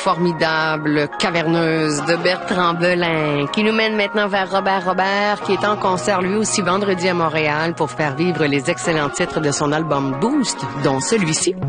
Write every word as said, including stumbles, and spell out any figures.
formidable caverneuse de Bertrand Belin, qui nous mène maintenant vers Robert Robert, qui est en concert lui aussi vendredi à Montréal pour faire vivre les excellents titres de son album Boost, dont celui-ci.